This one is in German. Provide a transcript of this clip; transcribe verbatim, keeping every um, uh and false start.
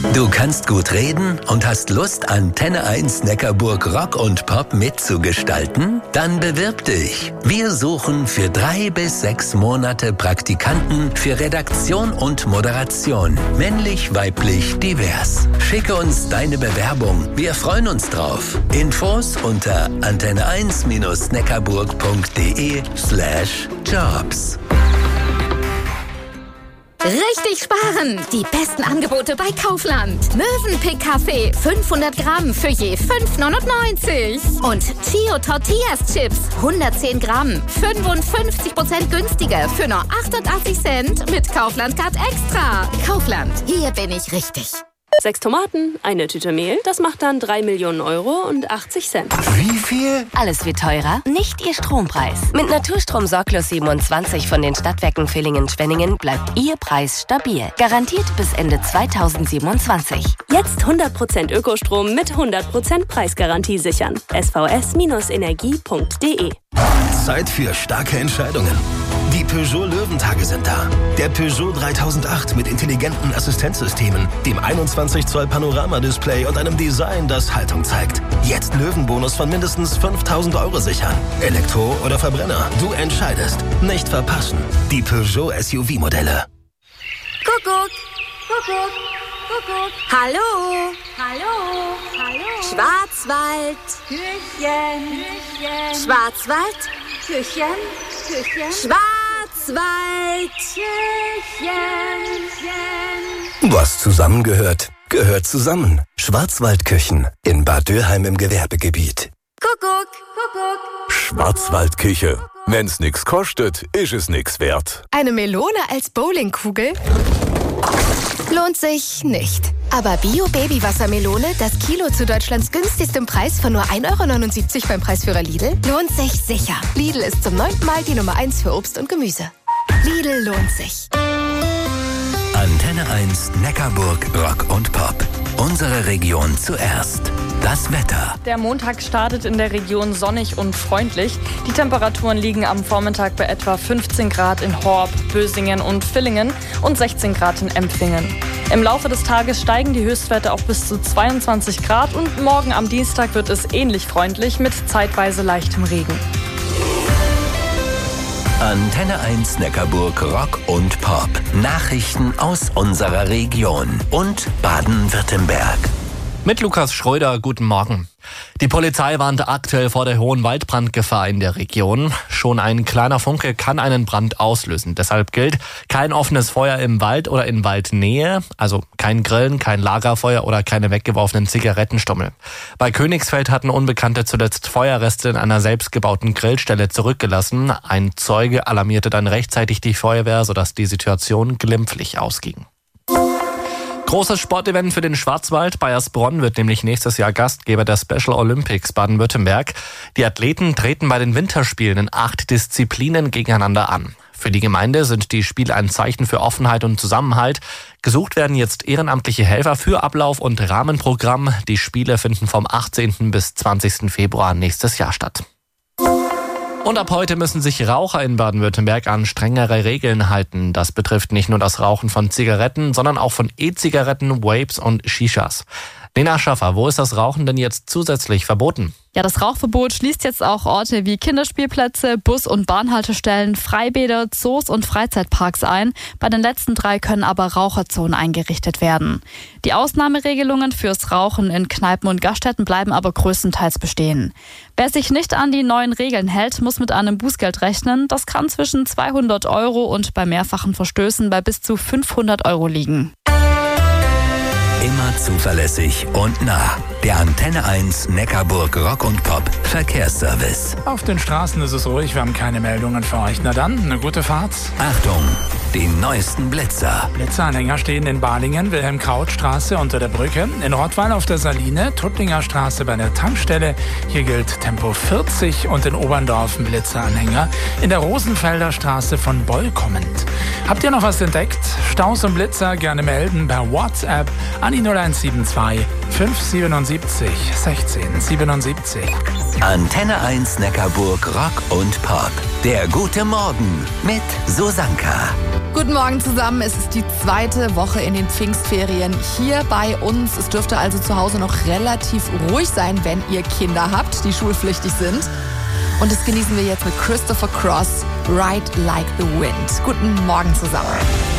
Du kannst gut reden und hast Lust, Antenne eins Neckarburg Rock und Pop mitzugestalten? Dann bewirb dich. Wir suchen für drei bis sechs Monate Praktikanten für Redaktion und Moderation. Männlich, weiblich, divers. Schicke uns deine Bewerbung. Wir freuen uns drauf. Infos unter antenne eins neckarburg punkt de slash jobs. Richtig sparen! Die besten Angebote bei Kaufland. Mövenpick Kaffee fünfhundert Gramm für je fünf neunundneunzig. Und Chio Tortillas Chips hundertzehn Gramm, fünfundfünfzig Prozent günstiger für nur achtundachtzig Cent mit Kaufland Card Extra. Kaufland, hier bin ich richtig. Sechs Tomaten, eine Tüte Mehl, das macht dann drei Millionen Euro und achtzig Cent. Wie viel? Alles wird teurer, nicht Ihr Strompreis. Mit Naturstrom Sorglos siebenundzwanzig von den Stadtwerken Villingen-Schwenningen bleibt Ihr Preis stabil. Garantiert bis Ende zweitausendsiebenundzwanzig. Jetzt hundert Prozent Ökostrom mit hundert Prozent Preisgarantie sichern. s v s Energie punkt de. Zeit für starke Entscheidungen. Die Peugeot Löwentage sind da. Der Peugeot dreitausendacht mit intelligenten Assistenzsystemen, dem einundzwanzig Zoll Panoramadisplay und einem Design, das Haltung zeigt. Jetzt Löwenbonus von mindestens fünftausend Euro sichern. Elektro oder Verbrenner, du entscheidest. Nicht verpassen. Die Peugeot S U V-Modelle. Kuckuck, Kuckuck, Kuckuck. Hallo, hallo, hallo. Schwarzwald. Küchen, Küchen. Schwarzwald. Küchen, Küchen. Schwarzwald. Küchen, Küchen. Was zusammengehört, gehört zusammen. Schwarzwaldküchen in Bad Dürheim im Gewerbegebiet. Kuckuck, Kuckuck. Schwarzwaldküche. Wenn's nix kostet, ist es nix wert. Eine Melone als Bowlingkugel? Lohnt sich nicht. Aber Bio-Baby-Wassermelone, das Kilo zu Deutschlands günstigstem Preis von nur ein Euro neunundsiebzig beim Preisführer Lidl, lohnt sich sicher. Lidl ist zum neunten Mal die Nummer eins für Obst und Gemüse. Lidl lohnt sich. Antenne eins Neckarburg Rock und Pop. Unsere Region zuerst. Das Wetter. Der Montag startet in der Region sonnig und freundlich. Die Temperaturen liegen am Vormittag bei etwa fünfzehn Grad in Horb, Bösingen und Villingen und sechzehn Grad in Empfingen. Im Laufe des Tages steigen die Höchstwerte auf bis zu zweiundzwanzig Grad und morgen am Dienstag wird es ähnlich freundlich mit zeitweise leichtem Regen. Antenne eins Neckarburg Rock und Pop. Nachrichten aus unserer Region und Baden-Württemberg. Mit Lukas Schröder, guten Morgen. Die Polizei warnt aktuell vor der hohen Waldbrandgefahr in der Region. Schon ein kleiner Funke kann einen Brand auslösen. Deshalb gilt kein offenes Feuer im Wald oder in Waldnähe, also kein Grillen, kein Lagerfeuer oder keine weggeworfenen Zigarettenstummel. Bei Königsfeld hatten Unbekannte zuletzt Feuerreste in einer selbstgebauten Grillstelle zurückgelassen. Ein Zeuge alarmierte dann rechtzeitig die Feuerwehr, sodass die Situation glimpflich ausging. Großes Sportevent für den Schwarzwald. Bayersbronn wird nämlich nächstes Jahr Gastgeber der Special Olympics Baden-Württemberg. Die Athleten treten bei den Winterspielen in acht Disziplinen gegeneinander an. Für die Gemeinde sind die Spiele ein Zeichen für Offenheit und Zusammenhalt. Gesucht werden jetzt ehrenamtliche Helfer für Ablauf und Rahmenprogramm. Die Spiele finden vom achtzehnten bis zwanzigsten Februar nächstes Jahr statt. Und ab heute müssen sich Raucher in Baden-Württemberg an strengere Regeln halten. Das betrifft nicht nur das Rauchen von Zigaretten, sondern auch von E-Zigaretten, Vapes und Shishas. Lena Schaffer, wo ist das Rauchen denn jetzt zusätzlich verboten? Ja, das Rauchverbot schließt jetzt auch Orte wie Kinderspielplätze, Bus- und Bahnhaltestellen, Freibäder, Zoos und Freizeitparks ein. Bei den letzten drei können aber Raucherzonen eingerichtet werden. Die Ausnahmeregelungen fürs Rauchen in Kneipen und Gaststätten bleiben aber größtenteils bestehen. Wer sich nicht an die neuen Regeln hält, muss mit einem Bußgeld rechnen. Das kann zwischen zweihundert Euro und bei mehrfachen Verstößen bei bis zu fünfhundert Euro liegen. Immer zuverlässig und nah. Der Antenne eins Neckarburg Rock und Pop Verkehrsservice. Auf den Straßen ist es ruhig, wir haben keine Meldungen für euch. Na dann, eine gute Fahrt. Achtung, die neuesten Blitzer. Blitzeranhänger stehen in Balingen, Wilhelm-Kraut-Straße unter der Brücke, in Rottweil auf der Saline, Tuttlinger Straße bei der Tankstelle. Hier gilt Tempo vierzig und in Oberndorf ein Blitzeranhänger. In der Rosenfelder Straße von Boll kommend. Habt ihr noch was entdeckt? Staus und Blitzer gerne melden per WhatsApp an die null eins sieben zwei fünf siebenundsiebzig sechzehn siebenundsiebzig. Antenne eins Neckarburg Rock und Pop. Der gute Morgen mit Susanka. Guten Morgen zusammen. Es ist die zweite Woche in den Pfingstferien hier bei uns. Es dürfte also zu Hause noch relativ ruhig sein, wenn ihr Kinder habt, die schulpflichtig sind. Und das genießen wir jetzt mit Christopher Cross, Ride Like the Wind. Guten Morgen zusammen.